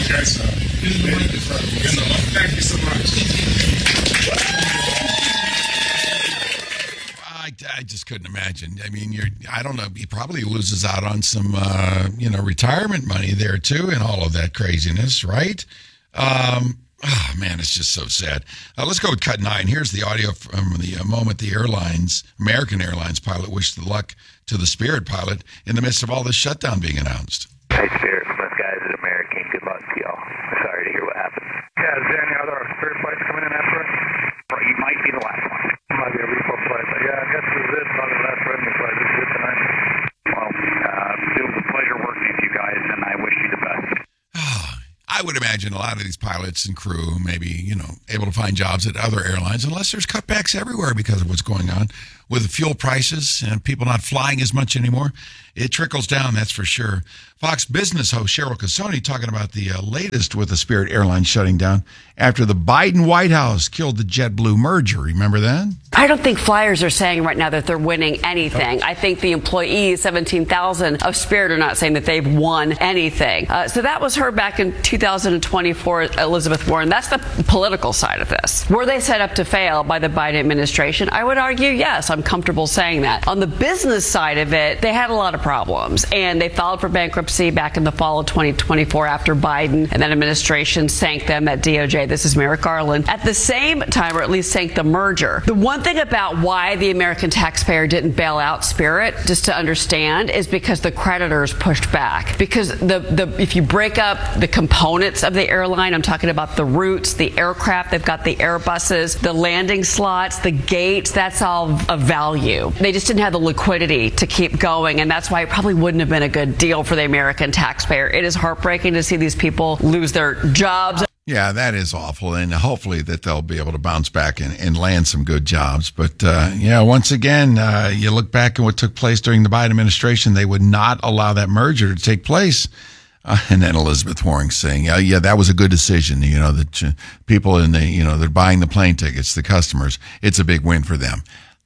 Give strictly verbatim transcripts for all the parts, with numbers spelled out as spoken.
Yes, sir. Thank you so much. I, I just couldn't imagine. I mean, you're, I don't know, he probably loses out on some, uh, you know, retirement money there too and all of that craziness, right? Um, oh, man, it's just so sad. Uh, let's go with cut nine. Here's the audio from the uh, moment the airlines, American Airlines pilot wished the luck to the Spirit pilot in the midst of all this shutdown being announced. Hey, Spirit, from us guys at American. Good luck to y'all. Sorry to hear what happened. Yeah, is there any other Spirit flights coming in after us? You might be the last one. Might be a refill flight, but yeah, I guess this is it. Probably the last revenue flight. This is it tonight. Well, uh, it was a pleasure working with you guys, and I wish you the best. I would imagine a lot of these pilots and crew may be, you know, able to find jobs at other airlines unless there's cutbacks everywhere because of what's going on with the fuel prices and people not flying as much anymore. It trickles down, that's for sure. Fox Business host Cheryl Casoni talking about the uh, latest with the Spirit Airlines shutting down after the Biden White House killed the JetBlue merger. Remember that? I don't think flyers are saying right now that they're winning anything. I think the employees, seventeen thousand of Spirit, are not saying that they've won anything. Uh, so that was her back in two thousand twenty-four, Elizabeth Warren. That's the political side of this. Were they set up to fail by the Biden administration? I would argue, yes, I'm comfortable saying that. On the business side of it, they had a lot of problems, and they filed for bankruptcy back in the fall of twenty twenty-four after Biden and that administration sank them at D O J. This is Merrick Garland. At the same time, or at least sank the merger. The one thing about why the American taxpayer didn't bail out Spirit, just to understand, is because the creditors pushed back. Because the, the if you break up the components of the airline, I'm talking about the routes, the aircraft, they've got the Airbuses, the landing slots, the gates, that's all of value. They just didn't have the liquidity to keep going, and that's why it probably wouldn't have been a good deal for the American taxpayer. It is heartbreaking to see these people lose their jobs. Yeah, that is awful, and hopefully that they'll be able to bounce back and, and land some good jobs. But, uh, yeah, once again, uh, you look back at what took place during the Biden administration, they would not allow that merger to take place. Uh, and then Elizabeth Warren saying, yeah, yeah, that was a good decision. You know, the uh, people in the, you know, they're buying the plane tickets, the customers, it's a big win for them.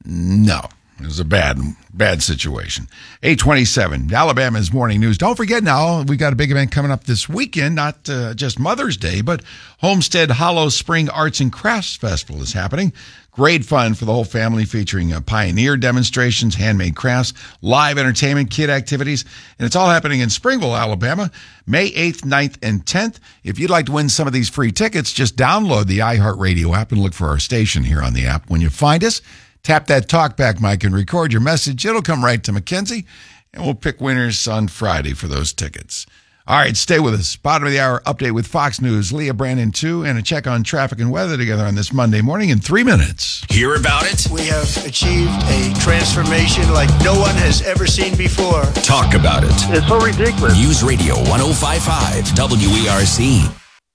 No. It was a bad, bad situation. eight twenty-seven, Alabama's morning news. Don't forget now, we got a big event coming up this weekend, not uh, just Mother's Day, but Homestead Hollow Spring Arts and Crafts Festival is happening. Great fun for the whole family, featuring uh, pioneer demonstrations, handmade crafts, live entertainment, kid activities, and it's all happening in Springville, Alabama, May eighth, ninth, and tenth. If you'd like to win some of these free tickets, just download the iHeartRadio app and look for our station here on the app. When you find us, tap that talkback mic and record your message. It'll come right to Mackenzie, and we'll pick winners on Friday for those tickets. All right, stay with us. Bottom of the hour update with Fox News, Leah Brandon two, and a check on traffic and weather together on this Monday morning in three minutes. Hear about it? We have achieved a transformation like no one has ever seen before. Talk about it. It's so ridiculous. News Radio one oh five point five W E R C.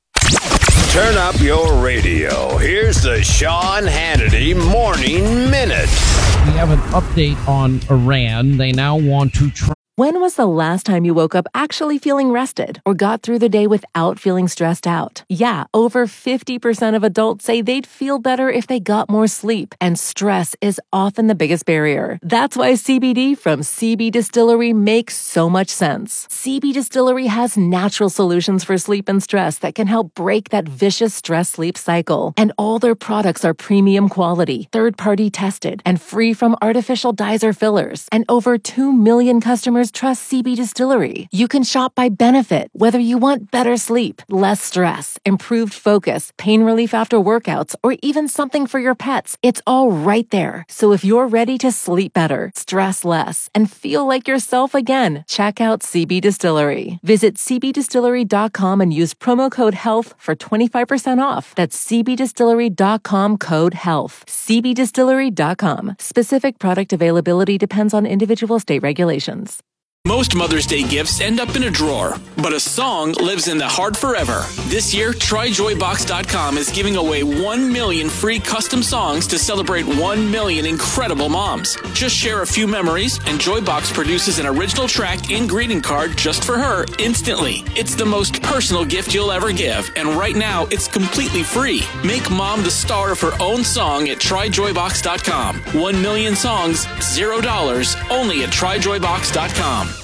Turn up your radio. Here's the Sean Hannity Morning Minute. We have an update on Iran. They now want to try. When was the last time you woke up actually feeling rested or got through the day without feeling stressed out? Yeah, over fifty percent of adults say they'd feel better if they got more sleep, and stress is often the biggest barrier. That's why C B D from C B Distillery makes so much sense. C B Distillery has natural solutions for sleep and stress that can help break that vicious stress-sleep cycle. And all their products are premium quality, third-party tested, and free from artificial dyes or fillers. And over two million customers trust C B Distillery. You can shop by benefit, whether you want better sleep, less stress, improved focus, pain relief after workouts, or even something for your pets. It's all right there. So if you're ready to sleep better, stress less, and feel like yourself again, check out C B Distillery. Visit c b distillery dot com and use promo code HEALTH for twenty-five percent off. That's c b distillery dot com code HEALTH. c b distillery dot com. Specific product availability depends on individual state regulations. Most Mother's Day gifts end up in a drawer, but a song lives in the heart forever. This year, try joy box dot com is giving away one million free custom songs to celebrate one million incredible moms. Just share a few memories, and Joybox produces an original track and greeting card just for her instantly. It's the most personal gift you'll ever give, and right now, it's completely free. Make mom the star of her own song at try joy box dot com. One million songs, zero dollars, only at try joy box dot com.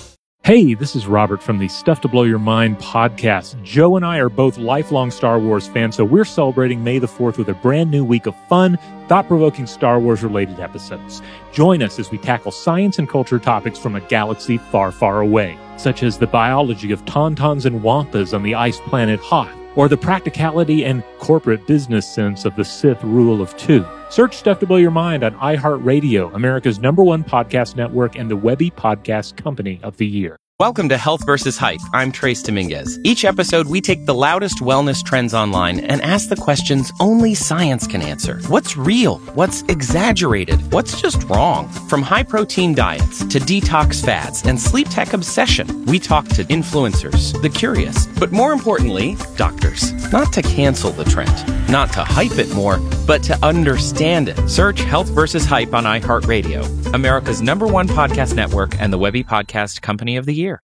Hey, this is Robert from the Stuff to Blow Your Mind podcast. Joe and I are both lifelong Star Wars fans, so we're celebrating May the fourth with a brand new week of fun, thought-provoking Star Wars-related episodes. Join us as we tackle science and culture topics from a galaxy far, far away, such as the biology of tauntauns and wampas on the ice planet Hoth, or the practicality and corporate business sense of the Sith rule of two. Search Stuff to Blow Your Mind on iHeartRadio, America's number one podcast network and the Webby Podcast Company of the Year. Welcome to Health versus Hype. I'm Trace Dominguez. Each episode, we take the loudest wellness trends online and ask the questions only science can answer. What's real? What's exaggerated? What's just wrong? From high-protein diets to detox fads and sleep tech obsession, we talk to influencers, the curious, but more importantly, doctors. Not to cancel the trend, not to hype it more, but to understand it. Search Health versus Hype on iHeartRadio, America's number one podcast network and the Webby Podcast Company of the Year.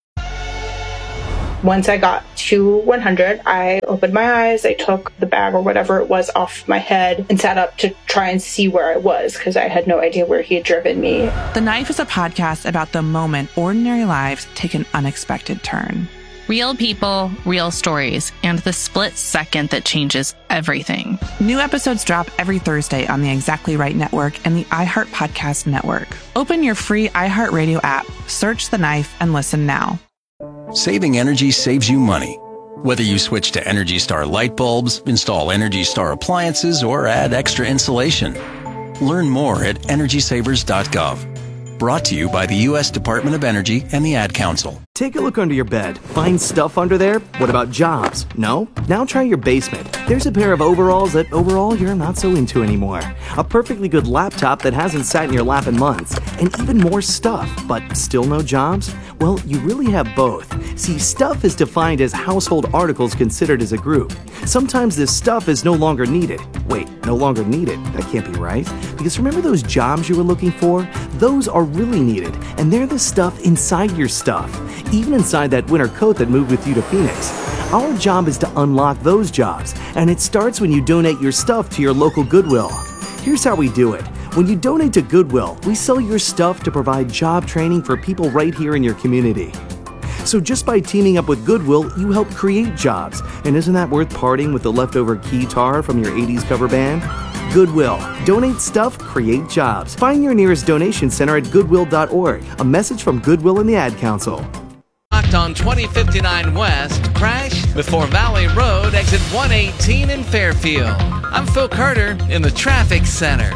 Once I got to one hundred, I opened my eyes, I took the bag or whatever it was off my head and sat up to try and see where I was because I had no idea where he had driven me. The Knife is a podcast about the moment ordinary lives take an unexpected turn. Real people, real stories, and the split second that changes everything. New episodes drop every Thursday on the Exactly Right Network and the iHeart Podcast Network. Open your free iHeartRadio app, search The Knife, and listen now. Saving energy saves you money. Whether you switch to Energy Star light bulbs, install Energy Star appliances, or add extra insulation. Learn more at energy savers dot gov. Brought to you by the U S Department of Energy and the Ad Council. Take a look under your bed. Find stuff under there? What about jobs? No? Now try your basement. There's a pair of overalls that overall you're not so into anymore. A perfectly good laptop that hasn't sat in your lap in months. And even more stuff, but still no jobs? Well, you really have both. See, stuff is defined as household articles considered as a group. Sometimes this stuff is no longer needed. Wait, no longer needed? That can't be right. Because remember those jobs you were looking for? Those are really needed, and they're the stuff inside your stuff. Even inside that winter coat that moved with you to Phoenix. Our job is to unlock those jobs, and it starts when you donate your stuff to your local Goodwill. Here's how we do it. When you donate to Goodwill, we sell your stuff to provide job training for people right here in your community. So just by teaming up with Goodwill, you help create jobs. And isn't that worth parting with the leftover keytar from your eighties cover band? Goodwill. Donate stuff, create jobs. Find your nearest donation center at goodwill dot org. A message from Goodwill and the Ad Council. On twenty fifty-nine West, crash before Valley Road, exit one eighteen in Fairfield. I'm Phil Carter in the traffic center.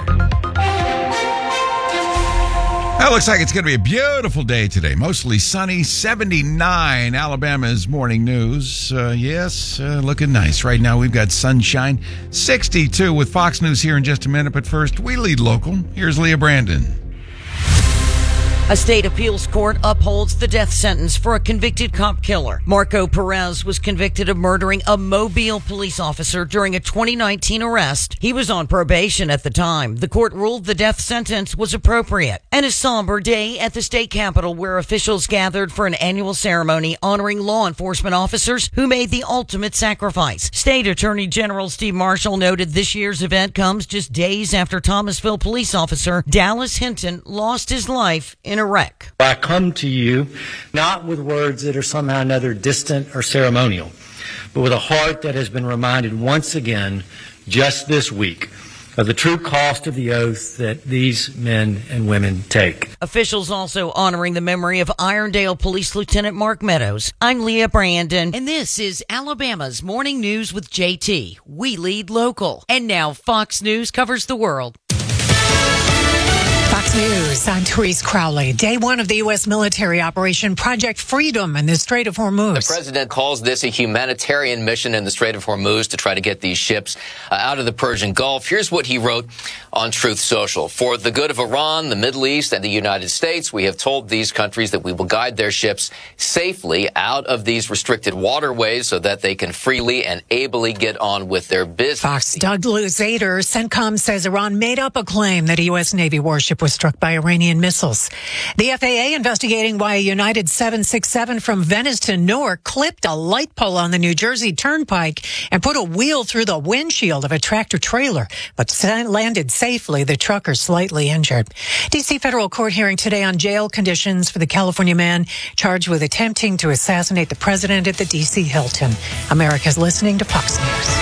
Well, it looks like it's going to be a beautiful day today. Mostly sunny, seventy-nine. Alabama's morning news. Uh, yes, uh, looking nice. Right now we've got sunshine, sixty-two with Fox News here in just a minute. But first, we lead local. Here's Leah Brandon. A state appeals court upholds the death sentence for a convicted cop killer. Marco Perez was convicted of murdering a Mobile police officer during a twenty nineteen arrest. He was on probation at the time. The court ruled the death sentence was appropriate. And a somber day at the state capitol where officials gathered for an annual ceremony honoring law enforcement officers who made the ultimate sacrifice. State Attorney General Steve Marshall noted this year's event comes just days after Thomasville police officer Dallas Hinton lost his life in a wreck. I come to you not with words that are somehow or another distant or ceremonial, but with a heart that has been reminded once again just this week of the true cost of the oath that these men and women take. Officials also honoring the memory of Irondale Police Lieutenant Mark Meadows. I'm Leah Brandon, and this is Alabama's Morning News with J T. We lead local. And now Fox News covers the world. Fox News, I'm Therese Crowley. Day one of the U S military operation Project Freedom in the Strait of Hormuz. The president calls this a humanitarian mission in the Strait of Hormuz to try to get these ships uh, out of the Persian Gulf. Here's what he wrote on Truth Social. For the good of Iran, the Middle East, and the United States, we have told these countries that we will guide their ships safely out of these restricted waterways so that they can freely and ably get on with their business. Fox Doug Luzader, CENTCOM says Iran made up a claim that a U S Navy warship was struck by Iranian missiles. The F A A investigating why a United seven sixty-seven from Venice to Newark clipped a light pole on the New Jersey Turnpike and put a wheel through the windshield of a tractor trailer, but landed safely. The trucker slightly injured. D C federal court hearing today on jail conditions for the California man charged with attempting to assassinate the president at the D C Hilton. America's listening to Fox News.